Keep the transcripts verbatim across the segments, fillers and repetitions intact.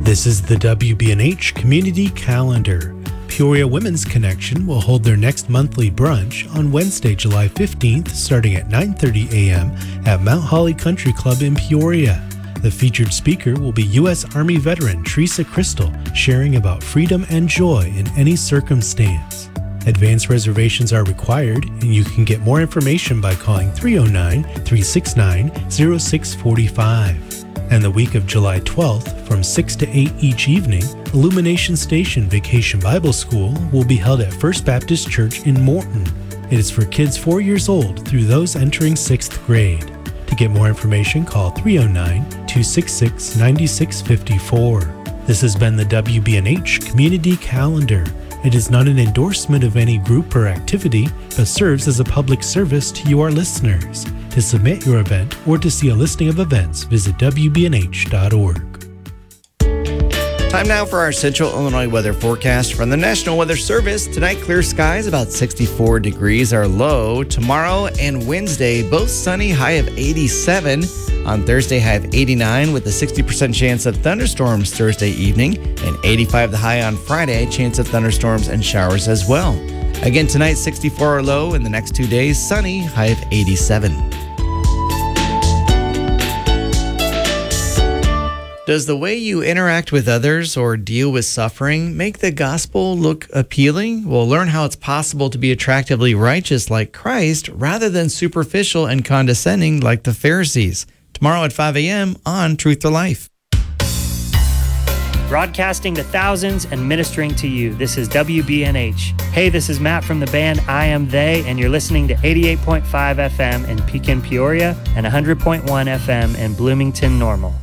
This is the W B N H Community Calendar. Peoria Women's Connection will hold their next monthly brunch on Wednesday, July fifteenth, starting at nine thirty a.m. at Mount Holly Country Club in Peoria. The featured speaker will be U S Army veteran Teresa Crystal, sharing about freedom and joy in any circumstance. Advance reservations are required, and you can get more information by calling three oh nine, three six nine, oh six four five. And the week of July twelfth, from six to eight each evening, Illumination Station Vacation Bible School will be held at First Baptist Church in Morton. It is for kids four years old through those entering sixth grade. To get more information, call three oh nine, two six six, nine six five four. This has been the W B N H Community Calendar. It is not an endorsement of any group or activity, but serves as a public service to you, our listeners. To submit your event or to see a listing of events, visit w b n h dot org. Time now for our Central Illinois weather forecast from the National Weather Service. Tonight, clear skies, about sixty-four degrees are low. Tomorrow and Wednesday, both sunny, high of eighty-seven. On Thursday, high of eighty-nine with a sixty percent chance of thunderstorms Thursday evening. And eighty-five the high on Friday, chance of thunderstorms and showers as well. Again, tonight, sixty-four are low. In the next two days, sunny, high of eighty-seven. Does the way you interact with others or deal with suffering make the gospel look appealing? We'll learn how it's possible to be attractively righteous like Christ rather than superficial and condescending like the Pharisees. Tomorrow at five a.m. on Truth to Life. Broadcasting to thousands and ministering to you. This is W B N H. Hey, this is Matt from the band I Am They, and you're listening to eighty-eight point five F M in Pekin, Peoria, and one hundred point one F M in Bloomington, Normal.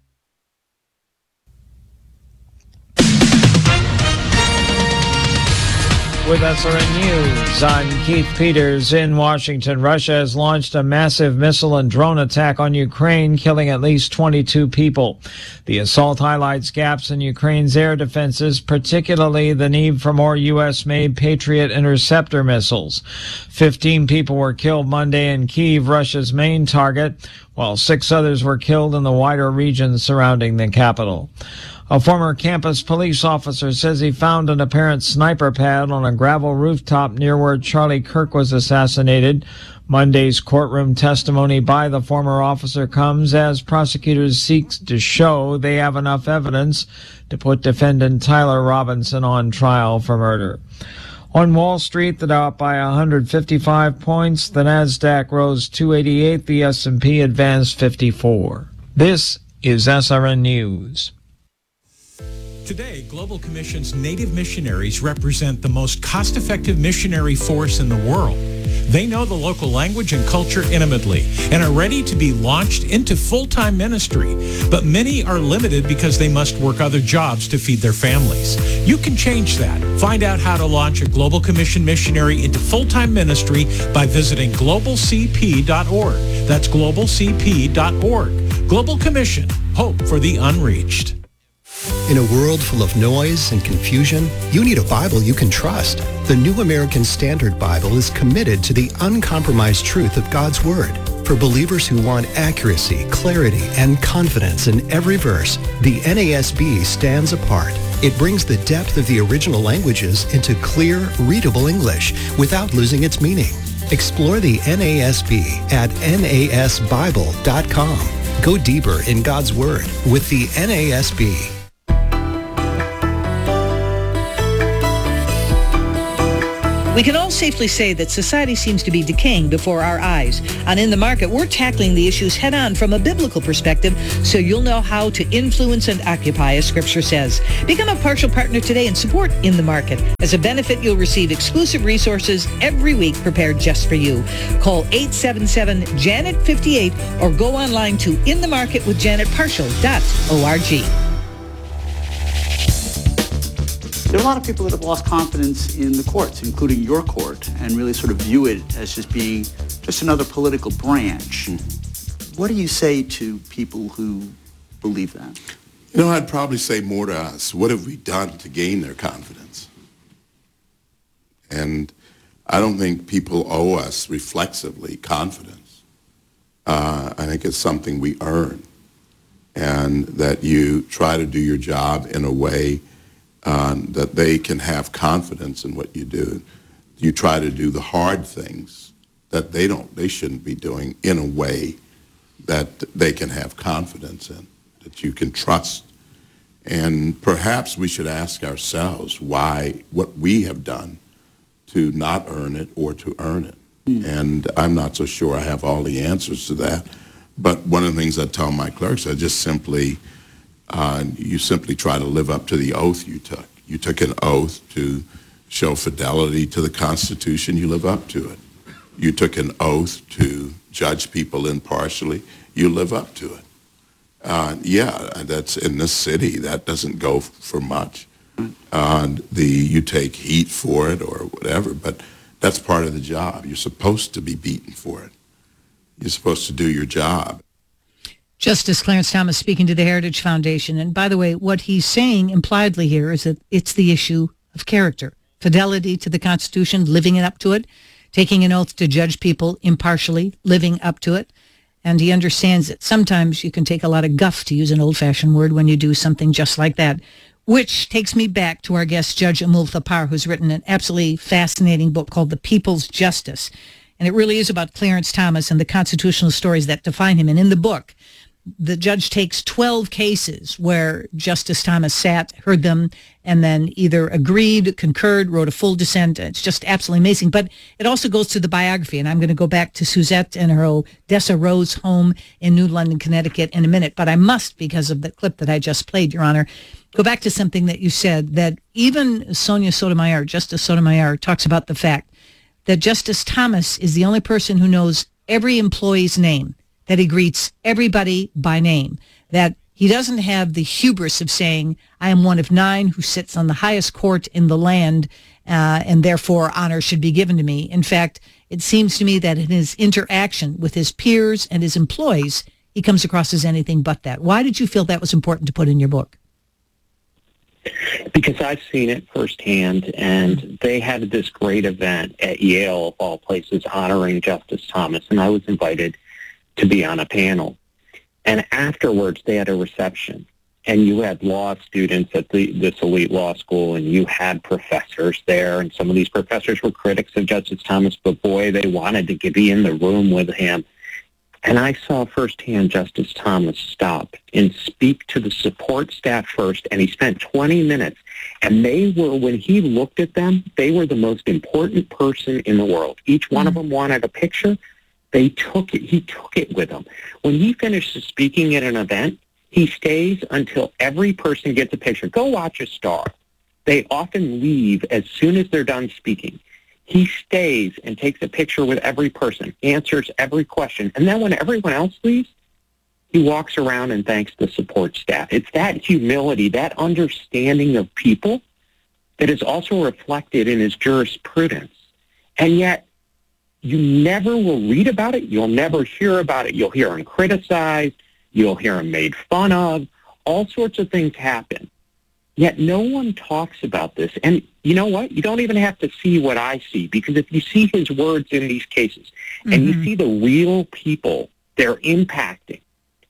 With S R N News, I'm Keith Peters in Washington. Russia has launched a massive missile and drone attack on Ukraine, killing at least twenty-two people. The assault highlights gaps in Ukraine's air defenses, particularly the need for more U S-made Patriot interceptor missiles. Fifteen people were killed Monday in Kyiv, Russia's main target, while six others were killed in the wider region surrounding the capital. A former campus police officer says he found an apparent sniper pad on a gravel rooftop near where Charlie Kirk was assassinated. Monday's courtroom testimony by the former officer comes as prosecutors seek to show they have enough evidence to put defendant Tyler Robinson on trial for murder. On Wall Street, the Dow up by one hundred fifty-five points, the Nasdaq rose two eighty-eight, the S and P advanced fifty-four. This is S R N News. Today, Global Commission's Native missionaries represent the most cost-effective missionary force in the world. They know the local language and culture intimately and are ready to be launched into full-time ministry. But many are limited because they must work other jobs to feed their families. You can change that. Find out how to launch a Global Commission missionary into full-time ministry by visiting global c p dot org. That's global c p dot org. Global Commission, hope for the unreached. In a world full of noise and confusion, you need a Bible you can trust. The New American Standard Bible is committed to the uncompromised truth of God's Word. For believers who want accuracy, clarity, and confidence in every verse, the N A S B stands apart. It brings the depth of the original languages into clear, readable English without losing its meaning. Explore the N A S B at N A S Bible dot com. Go deeper in God's Word with the N A S B. We can all safely say that society seems to be decaying before our eyes. On In the Market, we're tackling the issues head-on from a biblical perspective so you'll know how to influence and occupy, as Scripture says. Become a partial partner today and support In the Market. As a benefit, you'll receive exclusive resources every week prepared just for you. Call eight seven seven, Janet fifty-eight or go online to in the market with janet partial dot org. There are a lot of people that have lost confidence in the courts, including your court, and really sort of view it as just being just another political branch. What do you say to people who believe that? You know, I'd probably say more to us. What have we done to gain their confidence? And I don't think people owe us reflexively confidence. Uh, I think it's something we earn. and that you try to do your job in a way um, that they can have confidence in what you do. You try to do the hard things that they don't, they shouldn't be doing in a way that they can have confidence in, that you can trust. And perhaps we should ask ourselves why, what we have done to not earn it or to earn it. Mm. And I'm not so sure I have all the answers to that. But one of the things I tell my clerks, I just simply, uh, you simply try to live up to the oath you took. You took an oath to show fidelity to the Constitution, you live up to it. You took an oath to judge people impartially, you live up to it. Uh, yeah, that's in this city, that doesn't go f- for much. Uh, the you take heat for it or whatever, but that's part of the job. You're supposed to be beaten for it. You're supposed to do your job. Justice Clarence Thomas speaking to the Heritage Foundation. And by the way, what he's saying impliedly here is that it's the issue of character, fidelity to the Constitution, living it up to it, taking an oath to judge people impartially, living up to it. And he understands that sometimes you can take a lot of guff, to use an old-fashioned word, when you do something just like that, which takes me back to our guest, Judge Amul Thapar, who's written an absolutely fascinating book called The People's Justice. And it really is about Clarence Thomas and the constitutional stories that define him. And in the book, the judge takes twelve cases where Justice Thomas sat, heard them, and then either agreed, concurred, wrote a full dissent. It's just absolutely amazing. But it also goes to the biography, and I'm going to go back to Suzette and her Odessa Rose home in New London, Connecticut in a minute. But I must, because of the clip that I just played, Your Honor, go back to something that you said, that even Sonia Sotomayor, Justice Sotomayor, talks about the fact that Justice Thomas is the only person who knows every employee's name, that he greets everybody by name, that he doesn't have the hubris of saying, I am one of nine who sits on the highest court in the land, uh, and therefore honor should be given to me. In fact, it seems to me that in his interaction with his peers and his employees, he comes across as anything but that. Why did you feel that was important to put in your book? Because I've seen it firsthand, and they had this great event at Yale, of all places, honoring Justice Thomas, and I was invited to be on a panel. And afterwards, they had a reception, and you had law students at the, this elite law school, and you had professors there, and some of these professors were critics of Justice Thomas, but boy, they wanted to be in the room with him. And I saw firsthand Justice Thomas stop and speak to the support staff first, and he spent twenty minutes. And they were, when he looked at them, they were the most important person in the world. Each one mm-hmm. of them wanted a picture. They took it. He took it with him. When he finishes speaking at an event, he stays until every person gets a picture. Go watch a star. They often leave as soon as they're done speaking. He stays and takes a picture with every person, answers every question. And then when everyone else leaves, he walks around and thanks the support staff. It's that humility, that understanding of people that is also reflected in his jurisprudence. And yet, you never will read about it. You'll never hear about it. You'll hear him criticized. You'll hear him made fun of. All sorts of things happen. Yet no one talks about this. And you know what? You don't even have to see what I see, because if you see his words in these cases mm-hmm. and you see the real people they're impacting,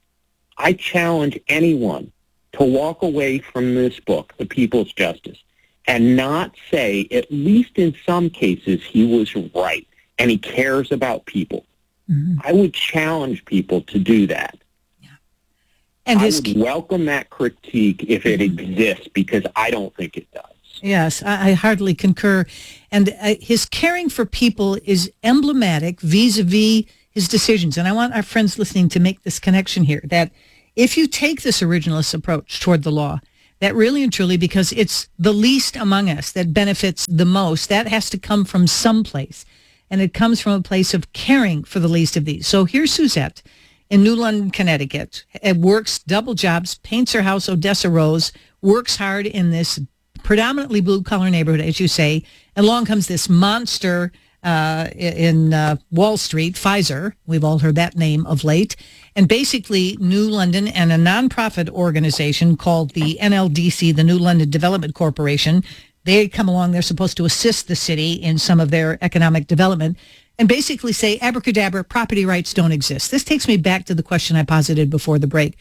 I challenge anyone to walk away from this book, The People's Justice, and not say, at least in some cases, he was right and he cares about people. Mm-hmm. I would challenge people to do that. Yeah. And I his... would welcome that critique if it mm-hmm. exists, because I don't think it does. Yes, I, I heartily concur. And uh, his caring for people is emblematic vis-a-vis his decisions. And I want our friends listening to make this connection here, that if you take this originalist approach toward the law, that really and truly, because it's the least among us that benefits the most, that has to come from someplace. And it comes from a place of caring for the least of these. So here's Suzette in New London, Connecticut. It works double jobs, paints her house Odessa Rose, works hard in this predominantly blue-collar neighborhood, as you say. And along comes this monster uh, in uh, Wall Street, Pfizer. We've all heard that name of late. And basically, New London and a nonprofit organization called the N L D C, the New London Development Corporation, they come along, they're supposed to assist the city in some of their economic development, and basically say, abracadabra, property rights don't exist. This takes me back to the question I posited before the break.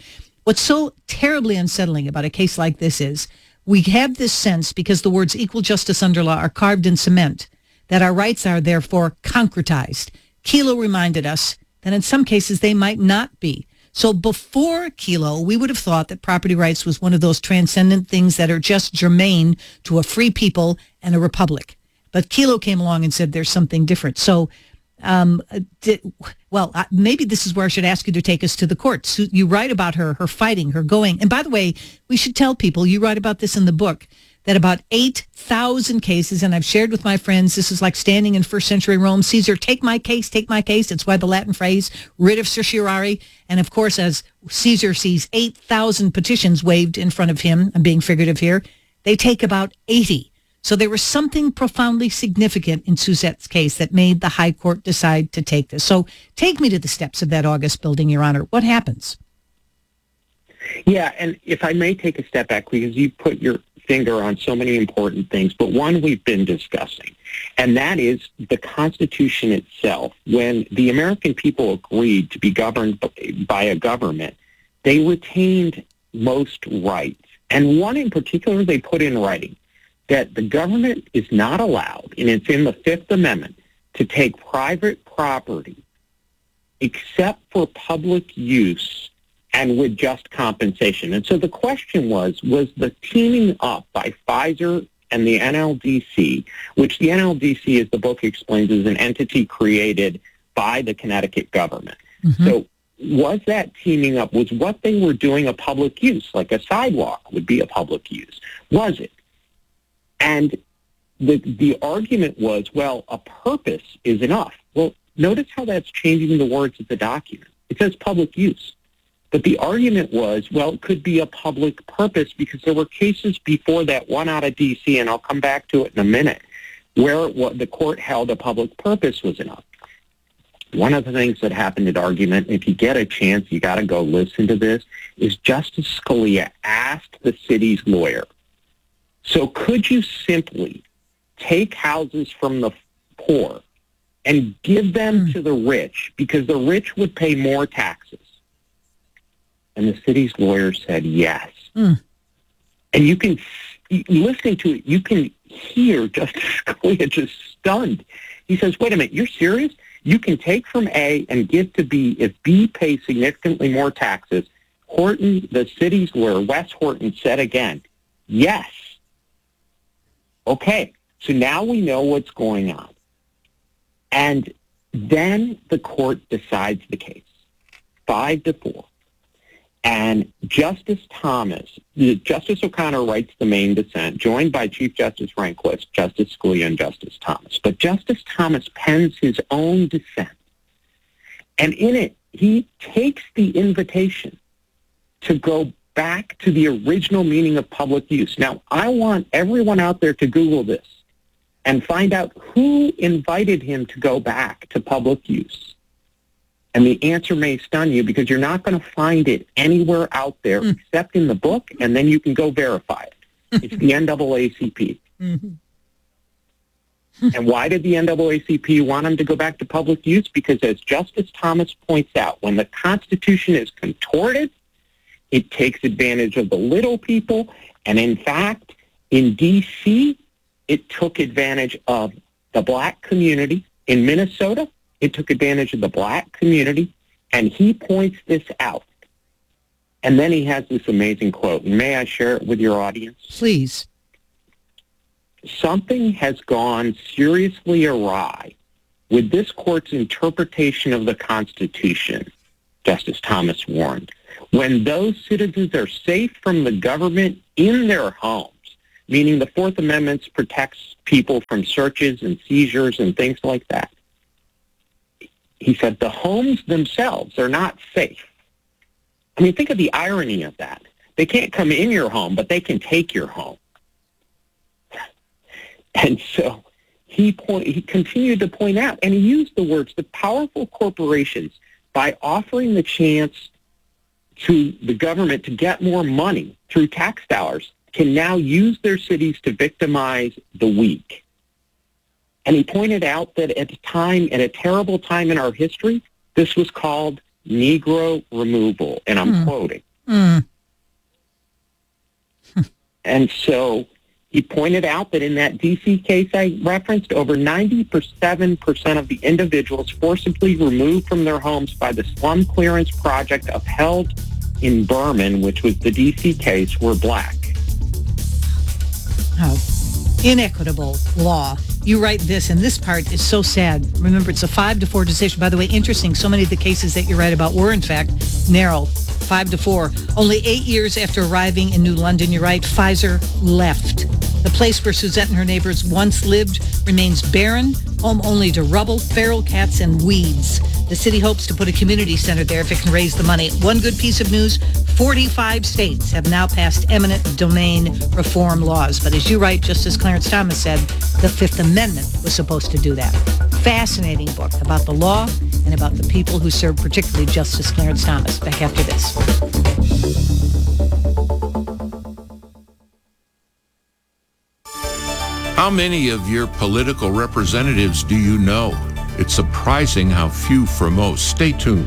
What's so terribly unsettling about a case like this is we have this sense, because the words equal justice under law are carved in cement, that our rights are therefore concretized. Kelo reminded us that in some cases they might not be. So before Kelo, we would have thought that property rights was one of those transcendent things that are just germane to a free people and a republic. But Kelo came along and said there's something different. So, um, did, well, uh, maybe this is where I should ask you to take us to the courts. You write about her, her fighting, her going. And by the way, we should tell people, you write about this in the book, that about eight thousand cases, and I've shared with my friends, this is like standing in first century Rome, Caesar, take my case, take my case. It's why the Latin phrase, writ of certiorari. And of course, as Caesar sees eight thousand petitions waved in front of him, I'm being figurative here, they take about eighty. So there was something profoundly significant in Suzette's case that made the High Court decide to take this. So take me to the steps of that August building, Your Honor. What happens? Yeah, and if I may take a step back, because you put your finger on so many important things, but one we've been discussing, and that is the Constitution itself. When the American people agreed to be governed by a government, they retained most rights. And one in particular they put in writing, that the government is not allowed, and it's in the Fifth Amendment, to take private property except for public use and with just compensation. And so the question was, was the teaming up by Pfizer and the N L D C, which the N L D C, as the book explains, is an entity created by the Connecticut government. Mm-hmm. So was that teaming up, was what they were doing a public use, like a sidewalk would be a public use? Was it? And the the argument was, well, a purpose is enough. Well, notice how that's changing the words of the document. It says public use. But the argument was, well, it could be a public purpose, because there were cases before that, one out of D C, and I'll come back to it in a minute, where what the court held a public purpose was enough. One of the things that happened at argument, if you get a chance, you got to go listen to this, is Justice Scalia asked the city's lawyer, so could you simply take houses from the poor and give them mm. to the rich, because the rich would pay more taxes? And the city's lawyer said yes. Mm. And you can, listening to it, you can hear Justice Scalia just stunned. He says, wait a minute, you're serious? You can take from A and give to B if B pays significantly more taxes. Horton, the city's lawyer, Wes Horton, said again, yes. Okay, so now we know what's going on. And then the court decides the case, five to four. And Justice Thomas, Justice O'Connor writes the main dissent, joined by Chief Justice Rehnquist, Justice Scalia, and Justice Thomas. But Justice Thomas pens his own dissent. And in it, he takes the invitation to go back to the original meaning of public use. Now, I want everyone out there to Google this and find out who invited him to go back to public use. And the answer may stun you, because you're not going to find it anywhere out there mm. except in the book, and then you can go verify it. It's the N double A C P. Mm-hmm. And why did the N double A C P want him to go back to public use? Because as Justice Thomas points out, when the Constitution is contorted, it takes advantage of the little people. And in fact, in D C, it took advantage of the black community. In Minnesota, it took advantage of the black community. And he points this out. And then he has this amazing quote. May I share it with your audience? Please. Something has gone seriously awry with this court's interpretation of the Constitution, Justice Thomas warned. When those citizens are safe from the government in their homes, meaning the Fourth Amendment protects people from searches and seizures and things like that, he said the homes themselves are not safe. I mean, think of the irony of that. They can't come in your home, but they can take your home. And so he point, he continued to point out, and he used the words, the powerful corporations, by offering the chance to the government to get more money through tax dollars, can now use their cities to victimize the weak. And he pointed out that at a time, at a terrible time in our history, this was called Negro removal, and I'm mm. quoting. Mm. And so he pointed out that in that D C case I referenced, over ninety-seven percent of the individuals forcibly removed from their homes by the slum clearance project upheld in Berman, which was the D C case, were black. Oh, inequitable law. You write this, and this part is so sad. Remember, it's a five to four decision. By the way, interesting, so many of the cases that you write about were, in fact, narrow. Five to four. Only eight years after arriving in New London, you write, Pfizer left. The place where Suzette and her neighbors once lived remains barren, home only to rubble, feral cats, and weeds. The city hopes to put a community center there if it can raise the money. One good piece of news, forty-five states have now passed eminent domain reform laws. But as you write, just as Clarence Thomas said, the Fifth Amendment was supposed to do that. Fascinating book about the law and about the people who served, particularly Justice Clarence Thomas. Back after this. How many of your political representatives do you know? It's surprising how few for most. Stay tuned.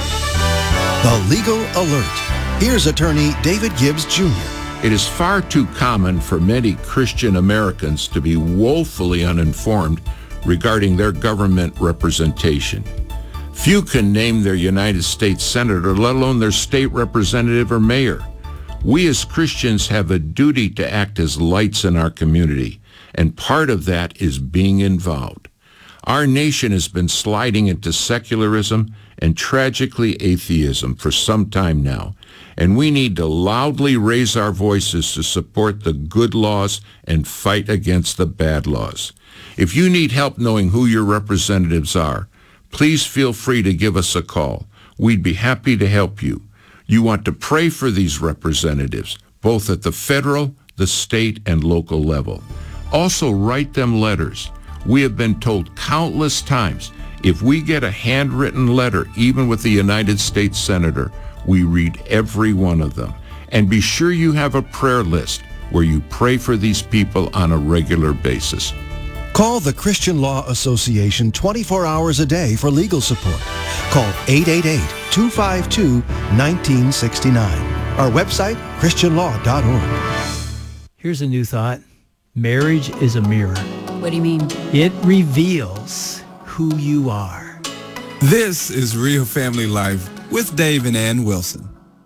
The Legal Alert. Here's attorney David Gibbs Junior It is far too common for many Christian Americans to be woefully uninformed regarding their government representation. Few can name their United States Senator, let alone their state representative or mayor. We as Christians have a duty to act as lights in our community, and part of that is being involved. Our nation has been sliding into secularism and tragically atheism for some time now, and we need to loudly raise our voices to support the good laws and fight against the bad laws. If you need help knowing who your representatives are, please feel free to give us a call. We'd be happy to help you. You want to pray for these representatives, both at the federal, the state, and local level. Also, write them letters. We have been told countless times, if we get a handwritten letter, even with the United States Senator, we read every one of them. And be sure you have a prayer list where you pray for these people on a regular basis. Call the Christian Law Association twenty-four hours a day for legal support. Call eight eight eight, two five two, one nine six nine. Our website, christian law dot org. Here's a new thought. Marriage is a mirror. What do you mean? It reveals who you are. This is Real Family Life with Dave and Ann Wilson.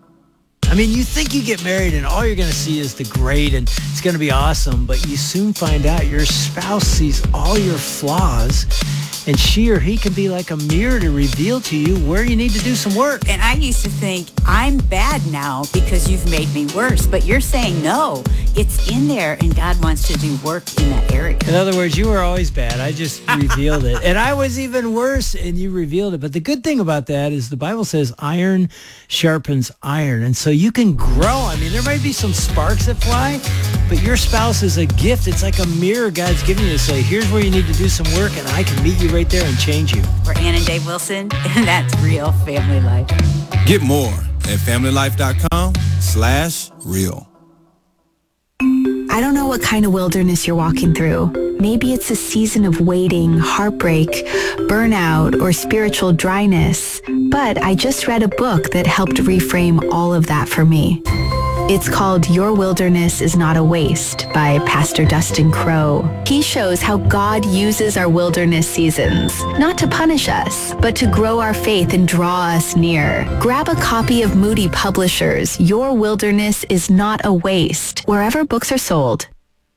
I mean, you think you get married and all you're going to see is the great and it's going to be awesome, but you soon find out your spouse sees all your flaws, and she or he can be like a mirror to reveal to you where you need to do some work. And I used to think, I'm bad now because you've made me worse. But you're saying, no, it's in there and God wants to do work in that area. In other words, you were always bad. I just revealed it. And I was even worse and you revealed it. But the good thing about that is the Bible says iron sharpens iron. And so you can grow. I mean, there might be some sparks that fly, but your spouse is a gift. It's like a mirror God's giving you to say, here's where you need to do some work and I can meet you right there and change you. We're Ann and Dave Wilson, and that's Real Family Life. Get more at family life dot com slash real. I don't know what kind of wilderness you're walking through. Maybe it's a season of waiting, heartbreak, burnout, or spiritual dryness. But I just read a book that helped reframe all of that for me. It's called Your Wilderness is Not a Waste by Pastor Dustin Crowe. He shows how God uses our wilderness seasons, not to punish us, but to grow our faith and draw us near. Grab a copy of Moody Publishers' Your Wilderness is Not a Waste, wherever books are sold.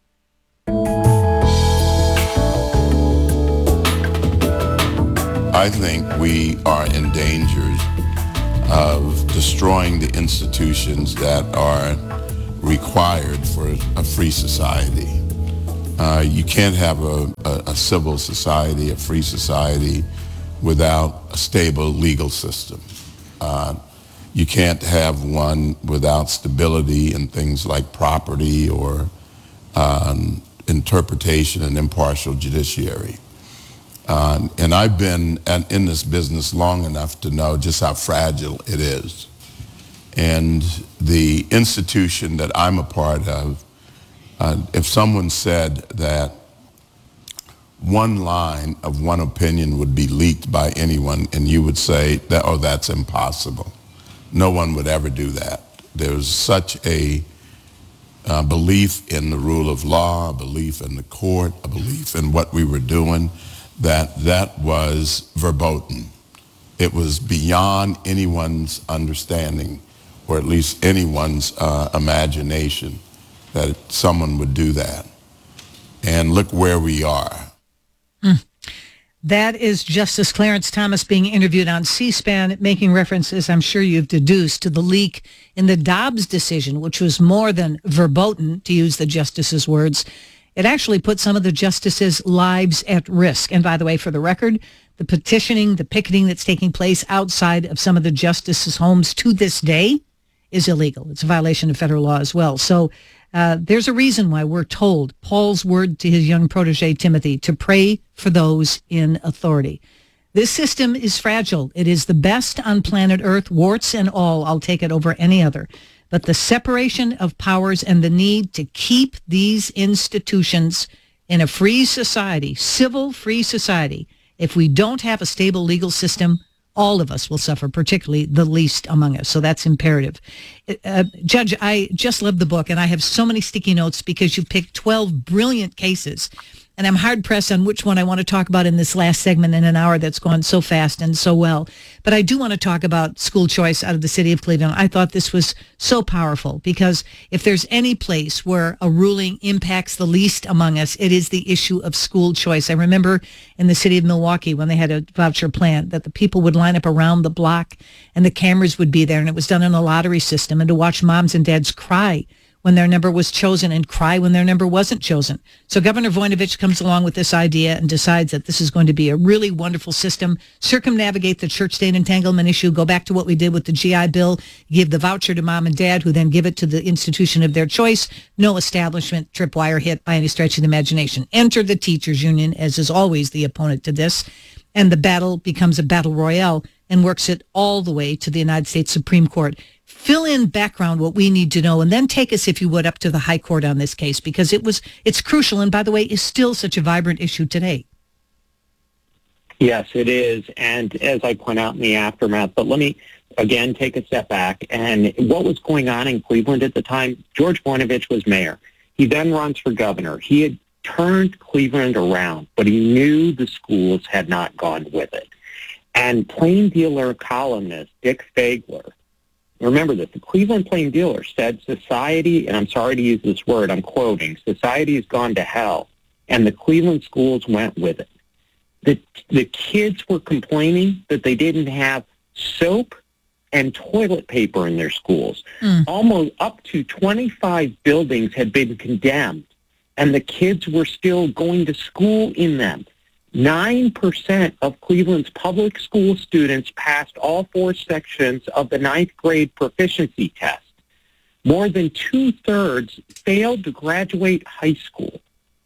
I think we are in danger of destroying the institutions that are required for a free society. Uh, you can't have a, a, a civil society, a free society, without a stable legal system. Uh, you can't have one without stability in things like property or um, interpretation and impartial judiciary. Uh, and I've been in this business long enough to know just how fragile it is. And the institution that I'm a part of, uh, if someone said that one line of one opinion would be leaked by anyone, and you would say, that, oh, that's impossible. No one would ever do that. there's such a uh, belief in the rule of law, a belief in the court, a belief in what we were doing, that that was verboten. It was beyond anyone's understanding, or at least anyone's uh, imagination, that someone would do that. And look where we are. Mm. That is Justice Clarence Thomas being interviewed on C-SPAN, making references, I'm sure you've deduced, to the leak in the Dobbs decision, which was more than verboten, to use the justice's words. It actually put some of the justices' lives at risk. And by the way, for the record, the petitioning, the picketing that's taking place outside of some of the justices' homes to this day is illegal. It's a violation of federal law as well. So uh, there's a reason why we're told, Paul's word to his young protege, Timothy, to pray for those in authority. This system is fragile. It is the best on planet Earth, warts and all. I'll take it over any other. But the separation of powers and the need to keep these institutions in a free society, civil free society, if we don't have a stable legal system, all of us will suffer, particularly the least among us. So that's imperative. Uh, Judge, I just love the book, and I have so many sticky notes because you picked twelve brilliant cases. And I'm hard-pressed on which one I want to talk about in this last segment in an hour that's gone so fast and so well. But I do want to talk about school choice out of the city of Cleveland. I thought this was so powerful because if there's any place where a ruling impacts the least among us, it is the issue of school choice. I remember in the city of Milwaukee when they had a voucher plan that the people would line up around the block and the cameras would be there, and it was done in a lottery system, and to watch moms and dads cry when their number was chosen and cry when their number wasn't chosen. So Governor Voinovich comes along with this idea and decides that this is going to be a really wonderful system, circumnavigate the church-state entanglement issue, go back to what we did with the G I Bill, give the voucher to mom and dad, who then give it to the institution of their choice. No establishment tripwire hit by any stretch of the imagination. Enter the teachers union, as is always the opponent to this, and the battle becomes a battle royale and works it all the way to the United States Supreme Court. Fill in background what we need to know, and then take us, if you would, up to the high court on this case, because it was it's crucial, and by the way, is still such a vibrant issue today. Yes, it is, and as I point out in the aftermath, but let me again take a step back. And what was going on in Cleveland at the time? George Voinovich was mayor. He then runs for governor. He had turned Cleveland around, but he knew the schools had not gone with it. And Plain Dealer columnist Dick Fagler, remember this, the Cleveland Plain Dealer said society, and I'm sorry to use this word, I'm quoting, society has gone to hell, and the Cleveland schools went with it. The, the kids were complaining that they didn't have soap and toilet paper in their schools. Mm. Almost up to twenty-five buildings had been condemned, and the kids were still going to school in them. Nine percent of Cleveland's public school students passed all four sections of the ninth grade proficiency test. More than two-thirds failed to graduate high school.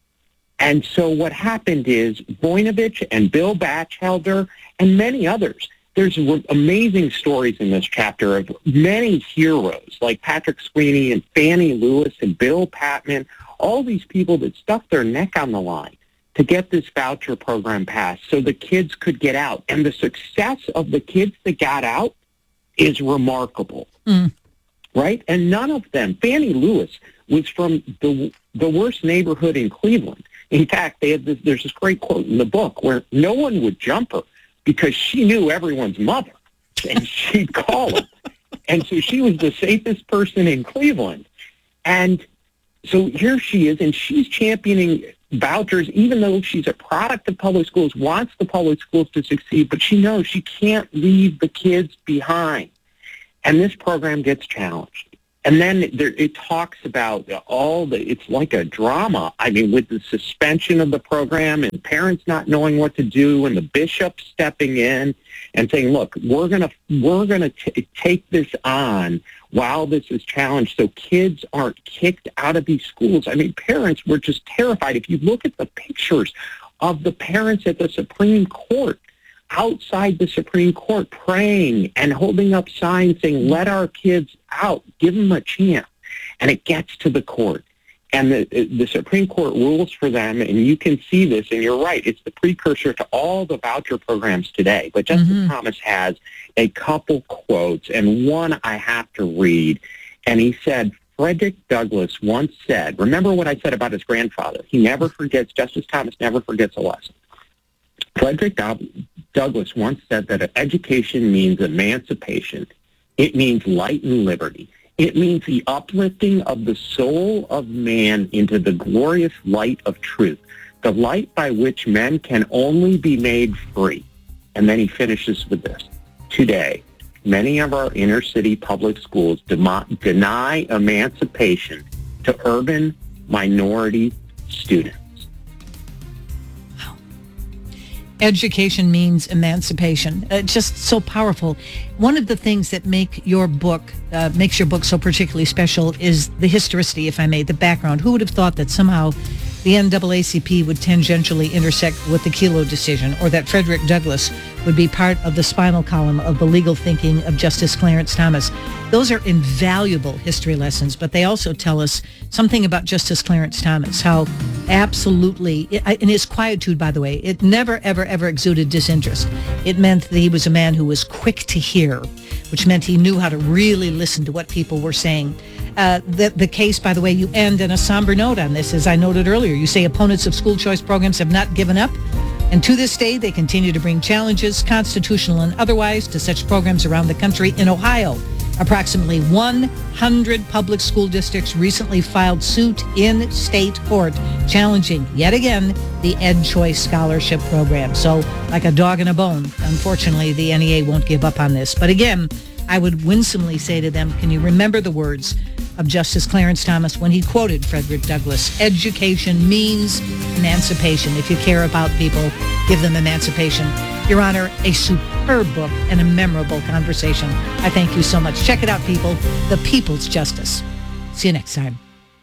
And so what happened is Voinovich and Bill Batchelder and many others, there's amazing stories in this chapter of many heroes like Patrick Sweeney and Fannie Lewis and Bill Patman, all these people that stuck their neck on the line to get this voucher program passed so the kids could get out. And the success of the kids that got out is remarkable, mm. right? And none of them, Fannie Lewis was from the the worst neighborhood in Cleveland. In fact, they had this, there's this great quote in the book where no one would jump her because she knew everyone's mother, and she'd call them. And so she was the safest person in Cleveland. And so here she is, and she's championing vouchers, even though she's a product of public schools, wants the public schools to succeed, but she knows she can't leave the kids behind. And this program gets challenged. And then there, it talks about all the, it's like a drama. I mean, with the suspension of the program and parents not knowing what to do and the bishop stepping in and saying, look, we're going to, we're going to take this on while this is challenged so kids aren't kicked out of these schools. I mean, parents were just terrified. If you look at the pictures of the parents at the Supreme Court, outside the Supreme Court praying and holding up signs saying, let our kids out, give them a chance. And it gets to the court. And the, the Supreme Court rules for them, and you can see this, and you're right, it's the precursor to all the voucher programs today. But Justice mm-hmm. Thomas has a couple quotes, and one I have to read. And he said, Frederick Douglass once said, remember what I said about his grandfather. He never forgets, Justice Thomas never forgets a lesson. Frederick Douglass once said that education means emancipation. It means light and liberty. It means the uplifting of the soul of man into the glorious light of truth, the light by which men can only be made free. And then he finishes with this. Today, many of our inner city public schools demo- deny emancipation to urban minority students. Education means emancipation. Uh, just so powerful. One of the things that make your book uh, makes your book so particularly special is the historicity, if I may, the background. Who would have thought that somehow the N double A C P would tangentially intersect with the Kelo decision, or that Frederick Douglass would be part of the spinal column of the legal thinking of Justice Clarence Thomas? Those are invaluable history lessons, but they also tell us something about Justice Clarence Thomas, how absolutely, in his quietude, by the way, it never, ever, ever exuded disinterest. It meant that he was a man who was quick to hear, which meant he knew how to really listen to what people were saying. Uh, the, the case, by the way, you end in a somber note on this, as I noted earlier. You say opponents of school choice programs have not given up, and to this day, they continue to bring challenges, constitutional and otherwise, to such programs around the country. In Ohio, approximately one hundred public school districts recently filed suit in state court, challenging, yet again, the Ed Choice Scholarship Program. So, like a dog in a bone, unfortunately, the N E A won't give up on this. But again, I would winsomely say to them, can you remember the words of Justice Clarence Thomas when he quoted Frederick Douglass? Education means emancipation. If you care about people, give them emancipation. Your Honor, a superb book and a memorable conversation. I thank you so much. Check it out, people. The People's Justice. See you next time.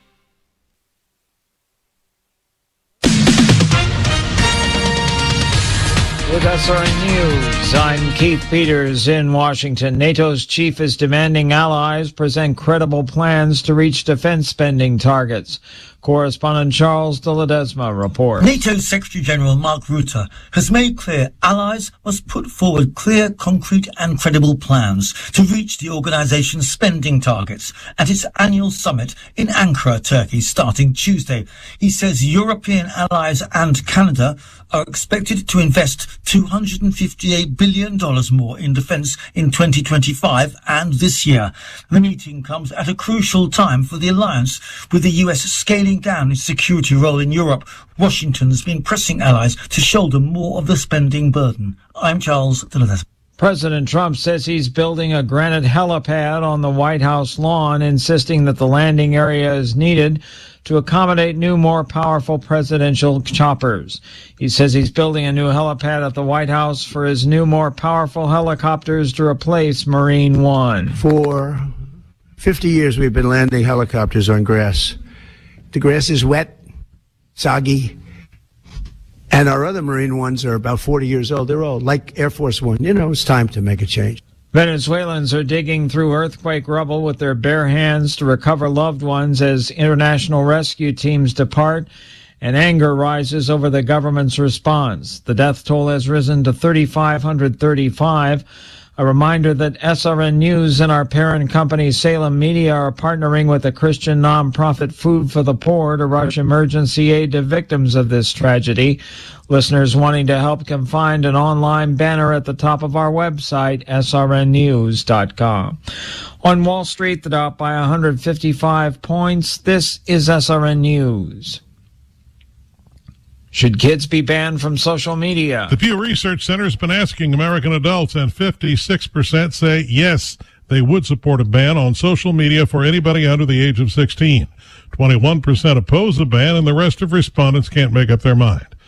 With S R N News, I'm Keith Peters in Washington. NATO's chief is demanding allies present credible plans to reach defense spending targets. Correspondent Charles de Ledesma reports. NATO Secretary General Mark Rutte has made clear allies must put forward clear, concrete and credible plans to reach the organization's spending targets at its annual summit in Ankara, Turkey, starting Tuesday. He says European allies and Canada are expected to invest two hundred fifty-eight billion dollars more in defense in twenty twenty-five and this year. The meeting comes at a crucial time for the alliance, with the U S scaling down its security role in Europe. Washington's been pressing allies to shoulder more of the spending burden. I'm Charles de Ledesma. President Trump says he's building a granite helipad on the White House lawn, insisting that the landing area is needed to accommodate new, more powerful presidential choppers. He says he's building a new helipad at the White House for his new, more powerful helicopters to replace Marine One. For fifty years, we've been landing helicopters on grass. The grass is wet, soggy, and our other Marine Ones are about forty years old. They're old, like Air Force One. You know, it's time to make a change. Venezuelans are digging through earthquake rubble with their bare hands to recover loved ones as international rescue teams depart, and anger rises over the government's response. The death toll has risen to three thousand five hundred thirty-five. A reminder that S R N News and our parent company Salem Media are partnering with the Christian nonprofit Food for the Poor to rush emergency aid to victims of this tragedy. Listeners wanting to help can find an online banner at the top of our website, S R N news dot com. On Wall Street, the Dow by one hundred fifty-five points. This is S R N News. Should kids be banned from social media? The Pew Research Center has been asking American adults, and fifty-six percent say yes, they would support a ban on social media for anybody under the age of sixteen. twenty-one percent oppose the ban, and the rest of respondents can't make up their mind.